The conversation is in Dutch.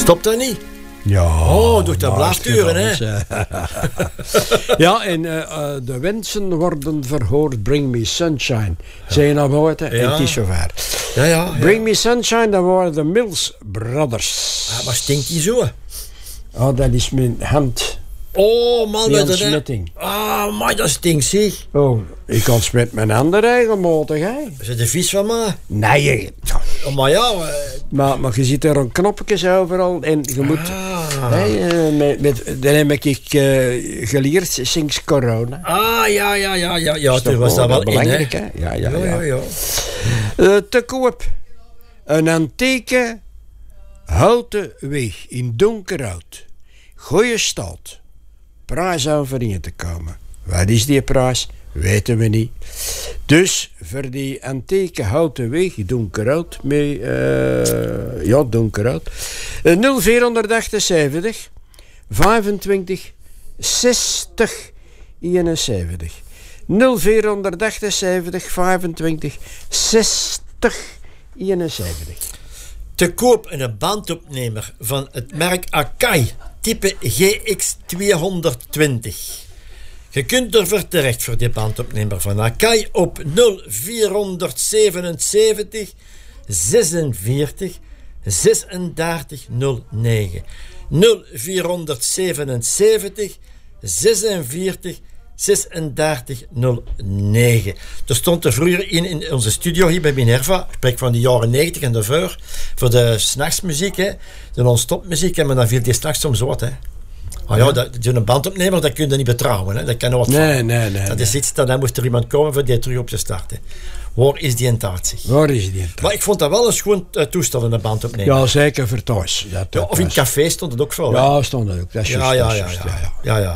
Stopt dat niet? Ja. Oh, door dat blijft duren, hè? Ja, en de wensen worden verhoord. Bring me sunshine. Zeg je nou buiten? En het is zover. Ja. Bring me sunshine, dat waren de Mills Brothers. Ah, maar stinkt die zo? Oh, dat is mijn hand. Oh, man, Die dat ontsmetting. Ah, maar dat stinkt, zeg. Oh, ik ontsmet mijn handen regelmatig, hè? Is het de vies van mij? Nee, Oh, maar ja... maar je ziet er een knopjes overal en je moet... Dan heb ik geleerd sinds corona. Ja, toen was dat wel belangrijk, in, hè? Ja. Te koop. Een antieke houten weg in donkerhout. Goeie staat. Prijs over in te komen. Wat is die prijs? Weten we niet. Dus voor die antieke houten weg, donkerhout, donkerhout, 0478 25 60 71. 0478 25 60 71. Te koop een bandopnemer van het merk Akai, type GX220. Je kunt ervoor terecht voor die bandopnemer van Akai op 0477 46 36 09. 0477 46 36 09. Er stond er vroeger in onze studio hier bij Minerva, ik spreek van de jaren 90 en daarvoor, voor de s'nachtsmuziek, de non-stop muziek, maar dan viel die s'nachts soms wat, hè. Oh ja, zo'n bandopnemer, dat kun je niet betrouwen, hè. Dat kan nooit vallen. Nee. Dat is iets, dan moest er iemand komen voor die terug op te starten. Waar is die taart zich? Maar ik vond dat wel een schoon toestel in een bandopnemer. Ja, zeker voor thuis. Of in het café stond het ook veel. Ja, stond het ook. Dat is juist. Ja.